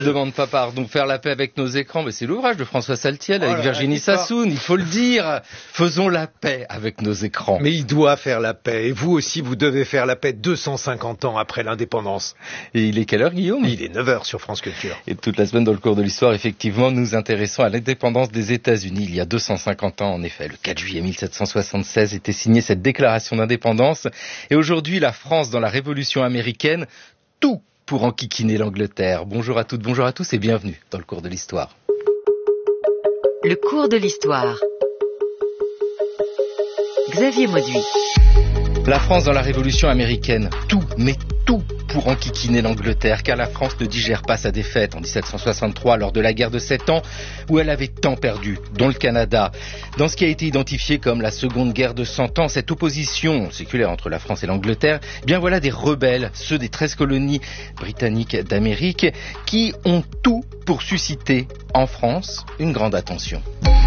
Demande pas pardon, faire la paix avec nos écrans, mais c'est l'ouvrage de François Saltiel avec Virginie Sassoon, il faut le dire. Faisons la paix avec nos écrans. Mais il doit faire la paix, et vous aussi vous devez faire la paix 250 ans après l'indépendance. Et il est quelle heure, Guillaume ? Il est 9h sur France Culture. Et toute la semaine dans le cours de l'histoire, effectivement, nous intéressons à l'indépendance des États-Unis. Il y a 250 ans, en effet, le 4 juillet 1776 était signée cette déclaration d'indépendance. Et aujourd'hui, la France, dans la Révolution américaine, tout pour enquiquiner l'Angleterre. Bonjour à toutes, bonjour à tous et bienvenue dans le cours de l'histoire. Le cours de l'histoire. Xavier Mauduit. La France dans la Révolution américaine, tout, mais tout pour enquiquiner l'Angleterre, car la France ne digère pas sa défaite en 1763 lors de la guerre de 7 ans, où elle avait tant perdu, dont le Canada. Dans ce qui a été identifié comme la seconde guerre de 100 ans, cette opposition séculaire entre la France et l'Angleterre, eh bien voilà des rebelles, ceux des 13 colonies britanniques d'Amérique, qui ont tout pour susciter en France une grande attention.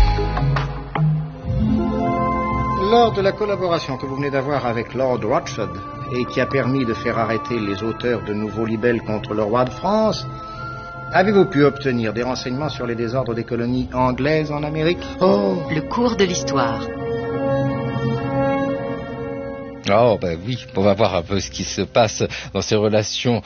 Lors de la collaboration que vous venez d'avoir avec Lord Rothschild et qui a permis de faire arrêter les auteurs de nouveaux libelles contre le roi de France, avez-vous pu obtenir des renseignements sur les désordres des colonies anglaises en Amérique ? Le cours de l'histoire. Oh ben oui, on va voir un peu ce qui se passe dans ces relations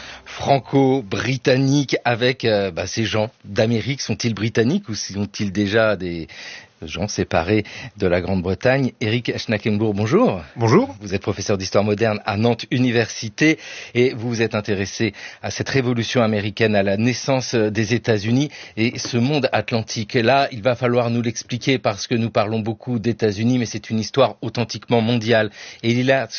franco-britanniques avec ces gens d'Amérique. Sont-ils britanniques ou sont-ils déjà des gens séparés de la Grande-Bretagne? Éric Schnackenbourg, bonjour. Bonjour. Vous êtes professeur d'histoire moderne à Nantes Université et vous vous êtes intéressé à cette révolution américaine, à la naissance des États-Unis et ce monde atlantique. Et là, il va falloir nous l'expliquer parce que nous parlons beaucoup d'États-Unis, mais c'est une histoire authentiquement mondiale. Et il est là,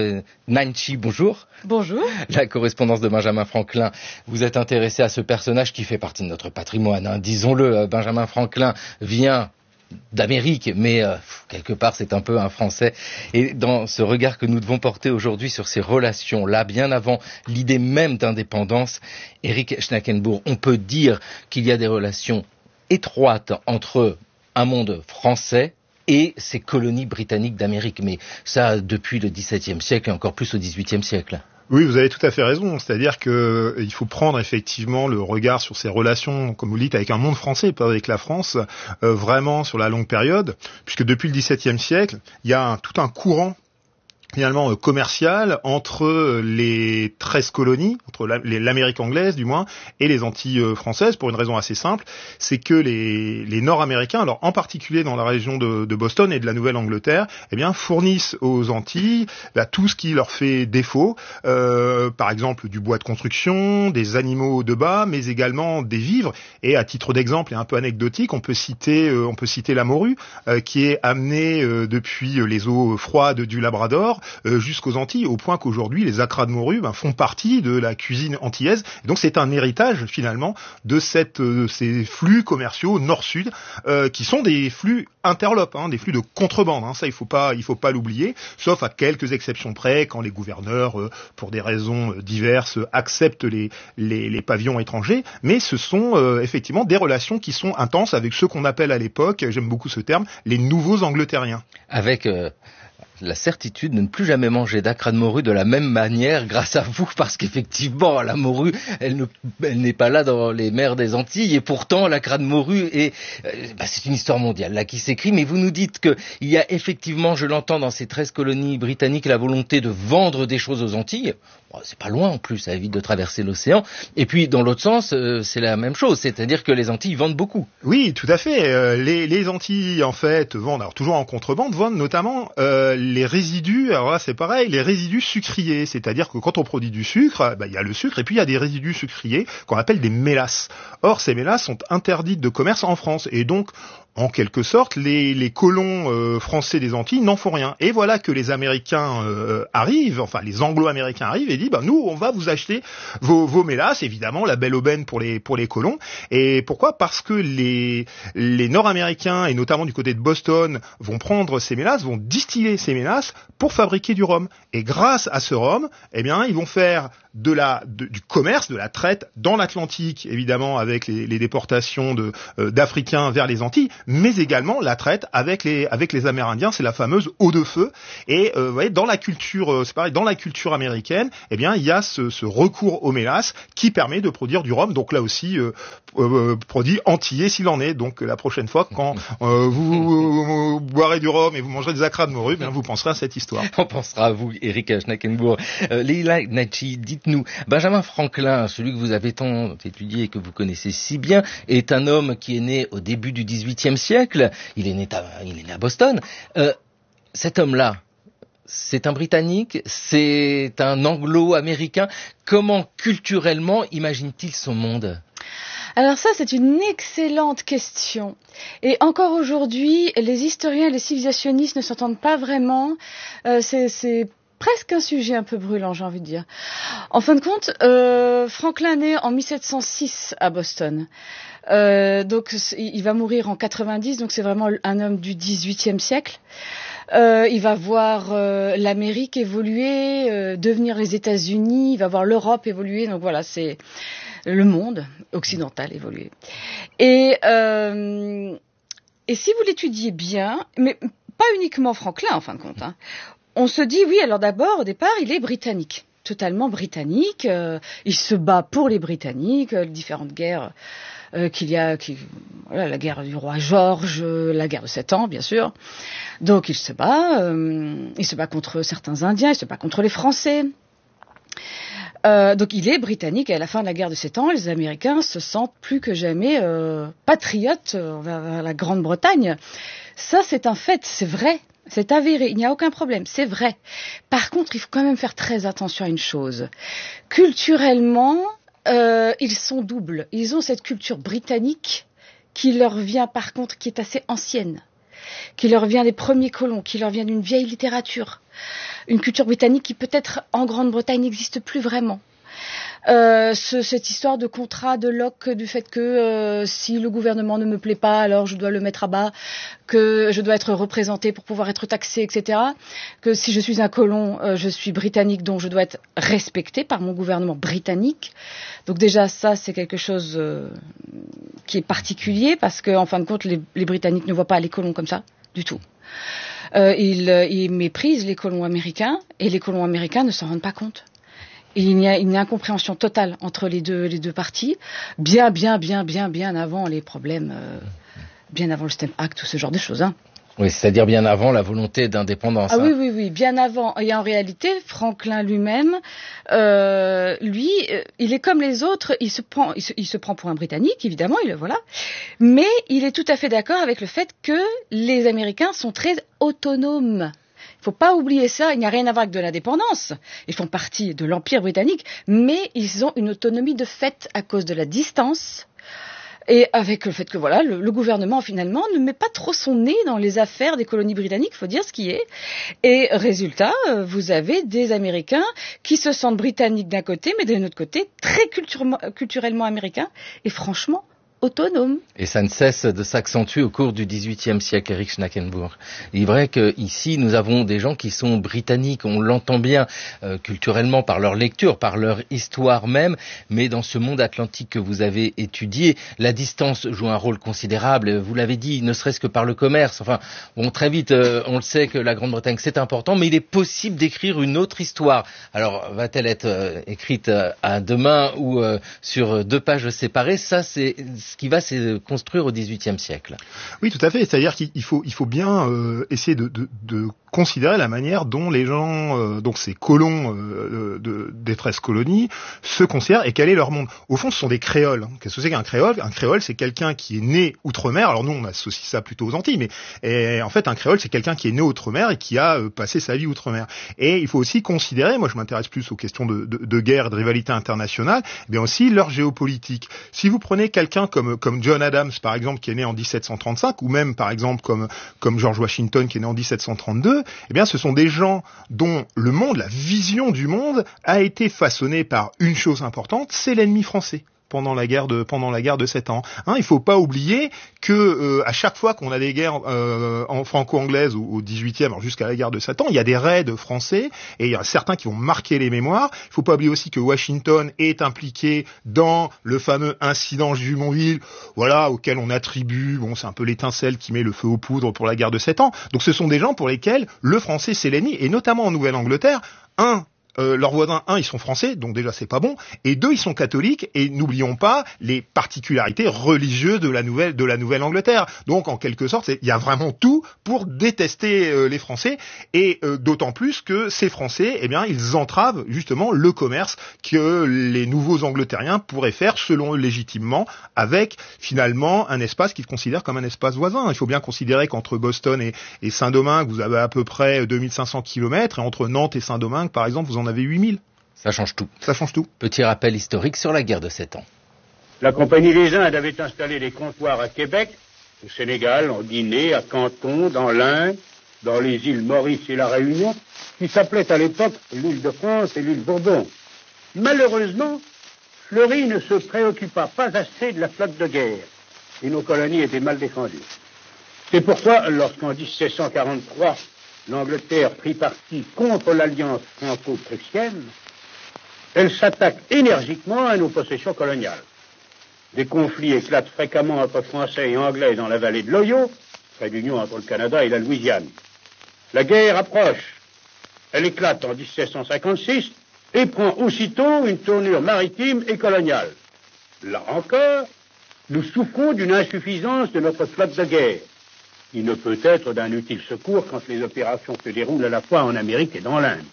Nancy, bonjour. Bonjour. La correspondance de Benjamin Franklin. Vous êtes intéressé à ce personnage qui fait partie de notre patrimoine, hein. Disons-le, Benjamin Franklin vient d'Amérique, mais quelque part c'est un peu un Français. Et dans ce regard que nous devons porter aujourd'hui sur ces relations-là, bien avant l'idée même d'indépendance, Éric Schnackenbourg, on peut dire qu'il y a des relations étroites entre un monde français et ces colonies britanniques d'Amérique. Mais ça, depuis le XVIIe siècle et encore plus au XVIIIe siècle. Oui, vous avez tout à fait raison. C'est-à-dire que il faut prendre effectivement le regard sur ces relations, comme vous le dites, avec un monde français, pas avec la France, vraiment sur la longue période, puisque depuis le XVIIe siècle, il y a tout un courant finalement commercial entre les 13 colonies, entre l'Amérique anglaise du moins, et les Antilles françaises, pour une raison assez simple, c'est que les Nord-Américains, alors en particulier dans la région de Boston et de la Nouvelle-Angleterre, eh bien fournissent aux Antilles tout ce qui leur fait défaut, par exemple du bois de construction, des animaux de bas, mais également des vivres. Et à titre d'exemple et un peu anecdotique, on peut citer la morue, qui est amenée depuis les eaux froides du Labrador jusqu'aux Antilles, au point qu'aujourd'hui les acras de morue font partie de la cuisine antillaise. Et donc c'est un héritage finalement de ces flux commerciaux nord-sud qui sont des flux interlopes, des flux de contrebande. Ça il faut pas l'oublier, sauf à quelques exceptions près, quand les gouverneurs pour des raisons diverses acceptent les pavillons étrangers. Mais ce sont effectivement des relations qui sont intenses avec ceux qu'on appelle à l'époque, j'aime beaucoup ce terme, les nouveaux Angleterriens. Avec la certitude de ne plus jamais manger d'acra de morue de la même manière grâce à vous, parce qu'effectivement la morue elle n'est pas là dans les mers des Antilles et pourtant l'acra de morue c'est une histoire mondiale là qui s'écrit. Mais vous nous dites qu'il y a effectivement, je l'entends, dans ces 13 colonies britanniques la volonté de vendre des choses aux Antilles. C'est pas loin en plus, ça évite de traverser l'océan. Et puis dans l'autre sens, c'est la même chose, c'est-à-dire que les Antilles vendent beaucoup. Oui, tout à fait. Les Antilles en fait vendent, alors toujours en contrebande, vendent notamment les résidus. Alors là c'est pareil, les résidus sucriers, c'est-à-dire que quand on produit du sucre, il y a le sucre et puis il y a des résidus sucriers qu'on appelle des mélasses. Or ces mélasses sont interdites de commerce en France et donc en quelque sorte, les colons français des Antilles n'en font rien. Et voilà que les Américains arrivent, enfin les Anglo-Américains arrivent et disent nous on va vous acheter vos mélasses, évidemment la belle aubaine pour les colons. Et pourquoi ? Parce que les Nord-Américains et notamment du côté de Boston vont prendre ces mélasses, vont distiller ces mélasses pour fabriquer du rhum. Et grâce à ce rhum, eh bien ils vont faire du commerce, de la traite dans l'Atlantique, évidemment avec les déportations d'Africains vers les Antilles, mais également la traite avec les Amérindiens, c'est la fameuse eau de feu. Et vous voyez, dans la culture, c'est pareil, dans la culture américaine, eh bien il y a ce recours au mélasse qui permet de produire du rhum. Donc là aussi, produit antillais s'il en est. Donc la prochaine fois, quand vous boirez du rhum et vous mangerez des acras de morue, bien vous penserez à cette histoire. On pensera à vous, Eric Schnackenbourg. Leila Nachi, dites-nous, Benjamin Franklin, celui que vous avez tant étudié et que vous connaissez si bien, est un homme qui est né au début du XVIIIe siècle. Il est né à Boston. Cet homme-là, c'est un Britannique, c'est un Anglo-Américain. Comment culturellement imagine-t-il son monde ? Alors ça, c'est une excellente question. Et encore aujourd'hui, les historiens et les civilisationnistes ne s'entendent pas vraiment. C'est presque un sujet un peu brûlant, j'ai envie de dire. En fin de compte, Franklin est né en 1706 à Boston. Donc il va mourir en 90, donc c'est vraiment un homme du XVIIIe siècle. Il va voir l'Amérique évoluer, devenir les États-Unis, il va voir l'Europe évoluer, donc voilà, c'est le monde occidental évoluer. Et si vous l'étudiez bien, mais pas uniquement Franklin en fin de compte, on se dit oui, alors d'abord au départ il est britannique, totalement britannique, il se bat pour les Britanniques, les différentes guerres qu'il y a, voilà, la guerre du roi George, la guerre de 7 ans, bien sûr. Donc il se bat contre certains Indiens, il se bat contre les Français. Donc il est britannique et à la fin de la guerre de 7 ans, les Américains se sentent plus que jamais patriotes vers la Grande-Bretagne. Ça, c'est un fait, c'est vrai. C'est avéré, il n'y a aucun problème, c'est vrai. Par contre, il faut quand même faire très attention à une chose. Culturellement, ils sont doubles. Ils ont cette culture britannique qui leur vient par contre, qui est assez ancienne, qui leur vient des premiers colons, qui leur vient d'une vieille littérature. Une culture britannique qui peut-être en Grande-Bretagne n'existe plus vraiment. Cette histoire de contrat de Locke, du fait que si le gouvernement ne me plaît pas, alors je dois le mettre à bas, que je dois être représenté pour pouvoir être taxé, etc. Que si je suis un colon, je suis britannique, donc je dois être respecté par mon gouvernement britannique. Donc déjà, ça, c'est quelque chose qui est particulier, parce qu'en fin de compte, les Britanniques ne voient pas les colons comme ça, du tout. Ils méprisent les colons américains, et les colons américains ne s'en rendent pas compte. Et il y a une incompréhension totale entre les deux parties, bien avant les problèmes, bien avant le Stamp Act, tout ce genre de choses. Oui, c'est-à-dire bien avant la volonté d'indépendance. Oui, bien avant. Et en réalité, Franklin lui-même, lui, il est comme les autres, il se prend pour un Britannique, évidemment, voilà. Mais il est tout à fait d'accord avec le fait que les Américains sont très autonomes. Il ne faut pas oublier ça, il n'y a rien à voir avec de l'indépendance. Ils font partie de l'Empire britannique, mais ils ont une autonomie de fait à cause de la distance et avec le fait que voilà, le gouvernement finalement ne met pas trop son nez dans les affaires des colonies britanniques, il faut dire ce qui est. Et résultat, vous avez des Américains qui se sentent britanniques d'un côté, mais d'un autre côté très culturellement américains et franchement autonome. Et ça ne cesse de s'accentuer au cours du XVIIIe siècle, Eric Schnackenbourg. Il est vrai qu'ici, nous avons des gens qui sont britanniques, on l'entend bien culturellement par leur lecture, par leur histoire même, mais dans ce monde atlantique que vous avez étudié, la distance joue un rôle considérable, vous l'avez dit, ne serait-ce que par le commerce. Enfin, bon, très vite, on le sait que la Grande-Bretagne, c'est important, mais il est possible d'écrire une autre histoire. Alors, va-t-elle être écrite à deux mains ou sur 2 pages séparées? Ça, c'est ce qui va se construire au XVIIIe siècle. Oui, tout à fait. C'est-à-dire qu'il faut bien essayer de considérer la manière dont les gens, donc ces colons des 13 colonies, se considèrent et quel est leur monde. Au fond, ce sont des créoles. Qu'est-ce que c'est qu'un créole? Un créole, c'est quelqu'un qui est né outre-mer. Alors nous, on associe ça plutôt aux Antilles, mais en fait, un créole, c'est quelqu'un qui est né outre-mer et qui a passé sa vie outre-mer. Et il faut aussi considérer, moi je m'intéresse plus aux questions de guerre et de rivalité internationale, mais aussi leur géopolitique. Si vous prenez quelqu'un comme John Adams, par exemple, qui est né en 1735, ou même, par exemple, comme George Washington, qui est né en 1732, eh bien, ce sont des gens dont le monde, la vision du monde, a été façonnée par une chose importante, c'est l'ennemi français. pendant la guerre de 7 ans. Il faut pas oublier que à chaque fois qu'on a des guerres en franco-anglaises au 18e, alors jusqu'à la guerre de 7 ans, il y a des raids français et il y a certains qui vont marquer les mémoires. Il faut pas oublier aussi que Washington est impliqué dans le fameux incident Jumonville, voilà, auquel on attribue, c'est un peu l'étincelle qui met le feu aux poudres pour la guerre de 7 ans. Donc ce sont des gens pour lesquels le français c'est l'ennemi, et notamment en Nouvelle-Angleterre. Leurs voisins, ils sont français, donc déjà c'est pas bon, et 2, ils sont catholiques, et n'oublions pas les particularités religieuses de la Nouvelle-Angleterre. Donc en quelque sorte, il y a vraiment tout pour détester les Français, et d'autant plus que ces Français, ils entravent justement le commerce que les nouveaux Angleterriens pourraient faire, selon eux légitimement, avec finalement un espace qu'ils considèrent comme un espace voisin. Il faut bien considérer qu'entre Boston et Saint-Domingue, vous avez à peu près 2500 km, et entre Nantes et Saint-Domingue, par exemple, vous en avez 8000. Ça change tout. Ça change tout. Petit rappel historique sur la guerre de 7 ans. La Compagnie des Indes avait installé des comptoirs à Québec, au Sénégal, en Guinée, à Canton, dans l'Inde, dans les îles Maurice et la Réunion, qui s'appelaient à l'époque l'île de France et l'île Bourbon. Malheureusement, Fleury ne se préoccupa pas assez de la flotte de guerre, et nos colonies étaient mal défendues. C'est pourquoi, lorsqu'en 1743, l'Angleterre prit parti contre l'alliance franco-prussienne, elle s'attaque énergiquement à nos possessions coloniales. Des conflits éclatent fréquemment entre Français et Anglais dans la vallée de l'Ohio, près d'union entre le Canada et la Louisiane. La guerre approche. Elle éclate en 1756 et prend aussitôt une tournure maritime et coloniale. Là encore, nous souffrons d'une insuffisance de notre flotte de guerre. Il ne peut être d'un utile secours quand les opérations se déroulent à la fois en Amérique et dans l'Inde.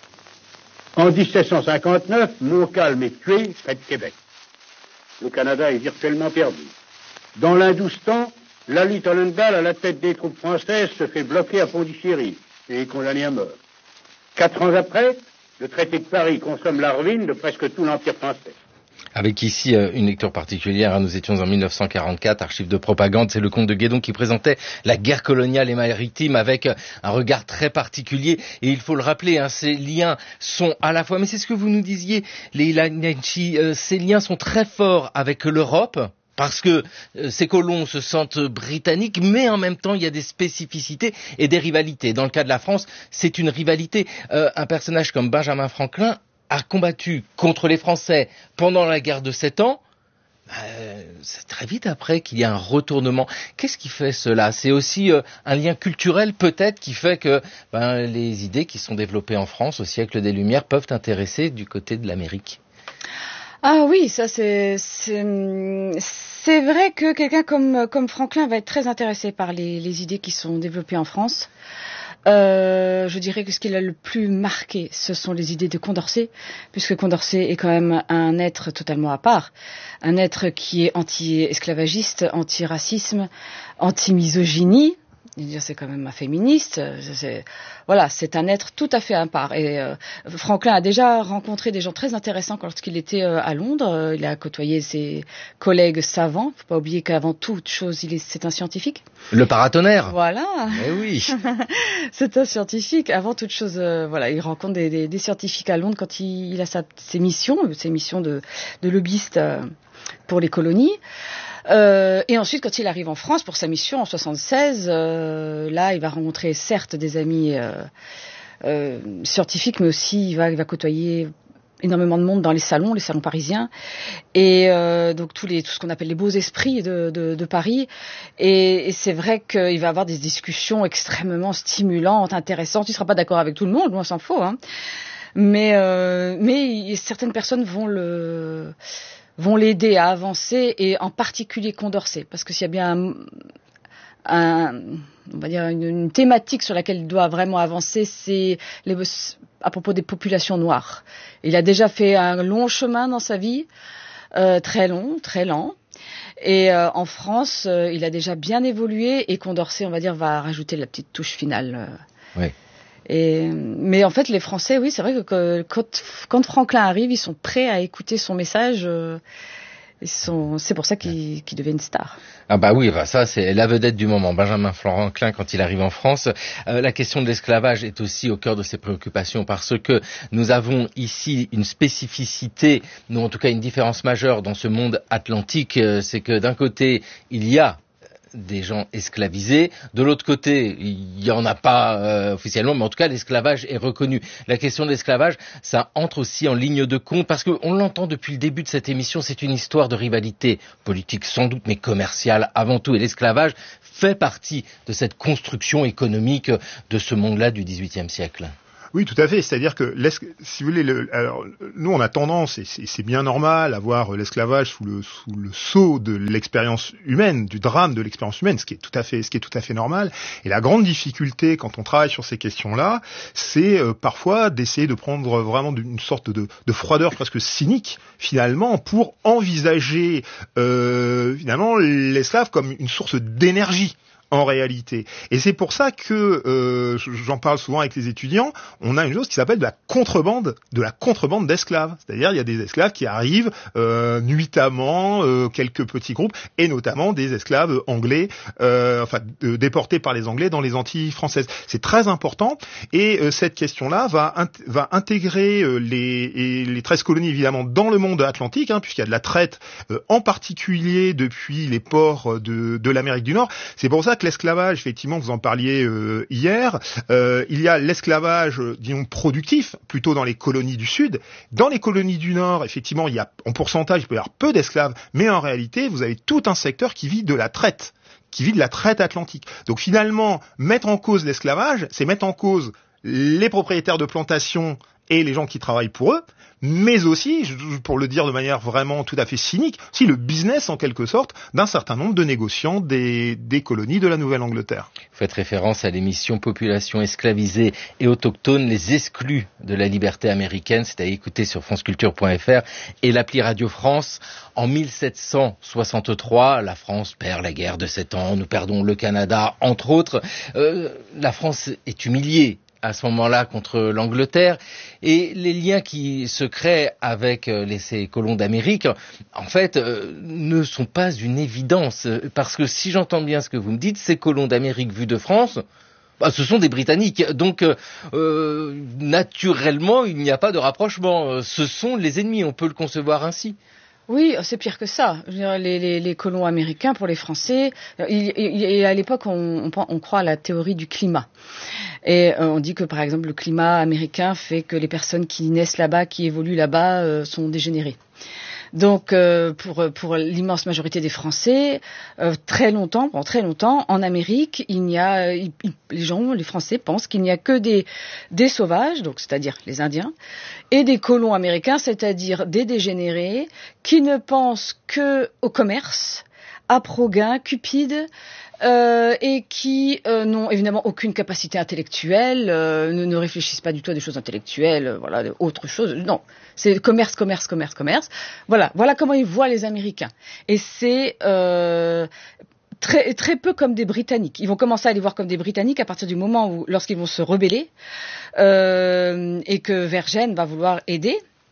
En 1759, Montcalm est tué près de Québec. Le Canada est virtuellement perdu. Dans l'Hindoustan, Lally Tollendal, à la tête des troupes françaises, se fait bloquer à Pondichéry et est condamné à mort. 4 ans après, le traité de Paris consomme la ruine de presque tout l'Empire français. Avec ici une lecture particulière, nous étions en 1944, archives de propagande, c'est le comte de Guédon qui présentait la guerre coloniale et maritime avec un regard très particulier, et il faut le rappeler, ces liens sont à la fois, mais c'est ce que vous nous disiez, Leila Nenchi, ces liens sont très forts avec l'Europe, parce que ces colons se sentent britanniques, mais en même temps il y a des spécificités et des rivalités. Dans le cas de la France, c'est une rivalité. Un personnage comme Benjamin Franklin a combattu contre les Français pendant la guerre de 7 ans, c'est très vite après qu'il y a un retournement. Qu'est-ce qui fait cela? C'est aussi un lien culturel peut-être qui fait que les idées qui sont développées en France au siècle des Lumières peuvent intéresser du côté de l'Amérique. Ah oui, ça c'est vrai que quelqu'un comme Franklin va être très intéressé par les idées qui sont développées en France. Je dirais que ce qui l'a le plus marqué, ce sont les idées de Condorcet, puisque Condorcet est quand même un être totalement à part, un être qui est anti-esclavagiste, anti-racisme, anti-misogynie. C'est quand même un féministe. C'est un être tout à fait à part. Et Franklin a déjà rencontré des gens très intéressants lorsqu'il était à Londres. Il a côtoyé ses collègues savants. Faut pas oublier qu'avant toute chose, c'est un scientifique. Le paratonnerre. Voilà. Eh oui. C'est un scientifique. Avant toute chose, il rencontre des scientifiques à Londres quand il a ses missions de lobbyiste pour les colonies. Et ensuite, quand il arrive en France pour sa mission en 76, là, il va rencontrer certes des amis scientifiques, mais aussi il va côtoyer énormément de monde dans les salons parisiens, et donc tout ce qu'on appelle les beaux esprits de Paris. Et c'est vrai qu'il va avoir des discussions extrêmement stimulantes, intéressantes. Il sera pas d'accord avec tout le monde, loin s'en faut, hein. Mais certaines personnes vont l'aider à avancer, et en particulier Condorcet, parce que s'il y a bien on va dire une thématique sur laquelle il doit vraiment avancer, c'est à propos des populations noires. Il a déjà fait un long chemin dans sa vie, très long, très lent. Et en France, il a déjà bien évolué, et Condorcet, on va dire, va rajouter la petite touche finale. Oui. Mais en fait, les Français, oui, c'est vrai que quand Franklin arrive, ils sont prêts à écouter son message. C'est pour ça qu'il devient une star. Ah bah oui, ça c'est la vedette du moment, Benjamin Franklin quand il arrive en France. La question de l'esclavage est aussi au cœur de ses préoccupations parce que nous avons ici une spécificité, ou en tout cas une différence majeure dans ce monde atlantique, c'est que d'un côté il y a des gens esclavisés. De l'autre côté, il y en a pas officiellement, mais en tout cas, l'esclavage est reconnu. La question de l'esclavage, ça entre aussi en ligne de compte, parce qu'on l'entend depuis le début de cette émission, c'est une histoire de rivalité politique sans doute, mais commerciale avant tout. Et l'esclavage fait partie de cette construction économique de ce monde-là du XVIIIe siècle. Oui, tout à fait. C'est-à-dire que, si vous voulez, alors nous on a tendance, et c'est bien normal, à voir l'esclavage sous le sceau de l'expérience humaine, du drame de l'expérience humaine, ce qui est tout à fait normal. Et la grande difficulté quand on travaille sur ces questions-là, c'est parfois d'essayer de prendre vraiment une sorte de froideur presque cynique finalement pour envisager finalement l'esclave comme une source d'énergie. En réalité. Et c'est pour ça que, j'en parle souvent avec les étudiants, on a une chose qui s'appelle de la contrebande d'esclaves. C'est-à-dire, il y a des esclaves qui arrivent nuitamment, quelques petits groupes, et notamment des esclaves anglais, déportés par les Anglais dans les Antilles françaises. C'est très important, et cette question-là va intégrer les 13 colonies, évidemment, dans le monde atlantique, puisqu'il y a de la traite, en particulier depuis les ports de l'Amérique du Nord. C'est pour ça que l'esclavage, effectivement, vous en parliez hier, il y a l'esclavage, disons, productif, plutôt dans les colonies du Sud. Dans les colonies du Nord, effectivement, il y a, en pourcentage, il peut y avoir peu d'esclaves, mais en réalité, vous avez tout un secteur qui vit de la traite atlantique. Donc finalement, mettre en cause l'esclavage, c'est mettre en cause les propriétaires de plantations et les gens qui travaillent pour eux, mais aussi, pour le dire de manière vraiment tout à fait cynique, aussi le business en quelque sorte d'un certain nombre de négociants des colonies de la Nouvelle-Angleterre. Vous faites référence à l'émission Population esclavisée et autochtone, les exclus de la liberté américaine, c'est à écouter sur franceculture.fr et l'appli Radio France. En 1763, la France perd la guerre de 7 ans, nous perdons le Canada, entre autres. La France est humiliée à ce moment-là contre l'Angleterre, et les liens qui se créent avec ces colons d'Amérique, en fait, ne sont pas une évidence, parce que si j'entends bien ce que vous me dites, ces colons d'Amérique vus de France, ce sont des Britanniques, donc naturellement, il n'y a pas de rapprochement, ce sont les ennemis, on peut le concevoir ainsi. Oui, c'est pire que ça. Je veux dire, les colons américains, pour les Français, et à l'époque, on croit à la théorie du climat. Et on dit que, par exemple, le climat américain fait que les personnes qui naissent là-bas, qui évoluent là-bas, sont dégénérées. Donc, pour l'immense majorité des Français, pendant très longtemps, en Amérique, les Français pensent qu'il n'y a que des sauvages, donc c'est-à-dire les Indiens, et des colons américains, c'est-à-dire des dégénérés, qui ne pensent que au commerce, à pro-gain, cupides, et qui n'ont évidemment aucune capacité intellectuelle, ne réfléchissent pas du tout à des choses intellectuelles, autre chose. Non, c'est commerce. Voilà comment ils voient les Américains. Et c'est très, très peu comme des Britanniques. Ils vont commencer à les voir comme des Britanniques à partir du moment où, lorsqu'ils vont se rebeller, et que Vergennes va vouloir aider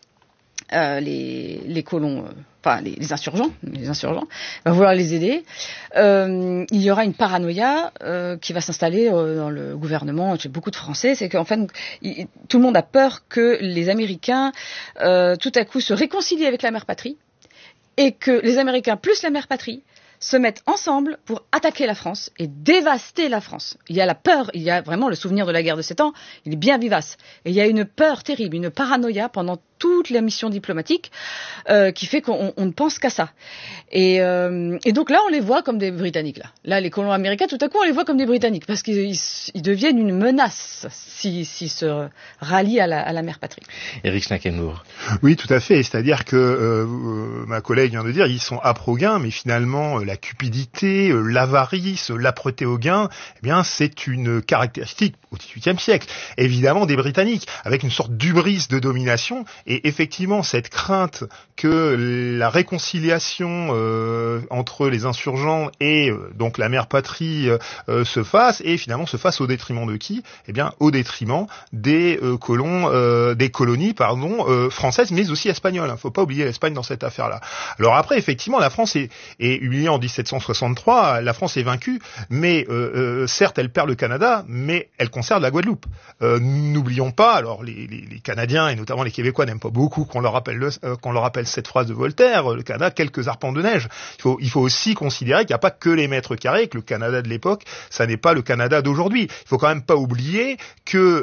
les colons, les insurgents, va vouloir les aider. Il y aura une paranoïa qui va s'installer dans le gouvernement chez beaucoup de Français, c'est qu'en fait tout le monde a peur que les Américains tout à coup se réconcilient avec la mère patrie et que les Américains plus la mère patrie se mettent ensemble pour attaquer la France et dévaster la France. Il y a la peur, il y a vraiment le souvenir de la guerre de 7 ans, il est bien vivace. Et il y a une peur terrible, une paranoïa pendant toute la mission diplomatique qui fait qu'on ne pense qu'à ça. Et donc là, on les voit comme des Britanniques. Là, les colons américains, tout à coup, on les voit comme des Britanniques parce qu'ils deviennent une menace s'ils se rallient à la mère patrie. Éric Schnackenmour. Oui, tout à fait. C'est-à-dire que ma collègue vient de dire, ils sont âpres au gain, mais finalement, la cupidité, l'avarice, l'âpreté au gain, eh bien, c'est une caractéristique au XVIIIe siècle, évidemment des Britanniques, avec une sorte d'hubris de domination. Et effectivement, cette crainte que la réconciliation entre les insurgents et donc la mère patrie se fasse, et finalement se fasse au détriment de qui ? Eh bien, au détriment des colonies françaises, mais aussi espagnoles. Faut pas oublier l'Espagne dans cette affaire-là. Alors après, effectivement, la France est humiliée en 1763. La France est vaincue, mais certes, elle perd le Canada, mais elle conserve la Guadeloupe. N'oublions pas, alors les Canadiens et notamment les Québécois n'aiment pas beaucoup qu'on leur rappelle cette phrase de Voltaire, le Canada, quelques arpents de neige. Il faut aussi considérer qu'il n'y a pas que les mètres carrés, que le Canada de l'époque, ça n'est pas le Canada d'aujourd'hui. Il faut quand même pas oublier que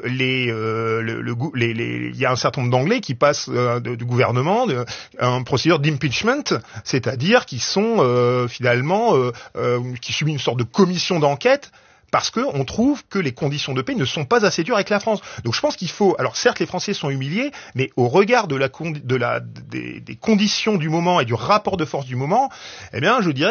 il y a un certain nombre d'Anglais qui passent du gouvernement un procédure d'impeachment, c'est-à-dire qui sont finalement qui subissent une sorte de commission d'enquête parce que on trouve que les conditions de paix ne sont pas assez dures avec la France. Donc je pense qu'il faut, alors certes les Français sont humiliés, mais au regard des conditions du moment et du rapport de force du moment, eh bien je dirais